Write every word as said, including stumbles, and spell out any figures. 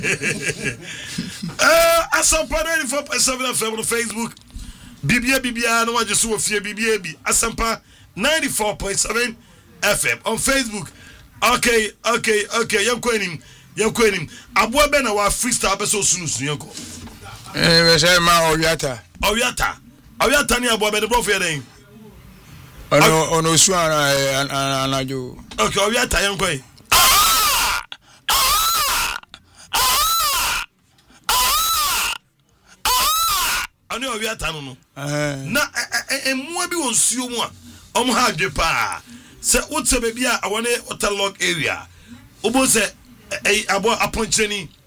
Uh, Asampa ninety-four point seven F M on Facebook. Bibia Bibia, no one just saw fear Bibia. Asampa ninety-four point seven F M on Facebook. Okay, okay, okay. Young Quenim, young Quenim. Abua Bena wa freestyle episode soon soon yonko. Eh, we say ma Owiata. Owiata. Owiata ni abua Bena bro for dem. Ono ono suana anajo. Okay, Owiata young Queen. Ani Owiata no no. Na emu bi won suo mu a omo ha adwe pa. Se wote baby a wone waterlock area. Obo se abo aponcheni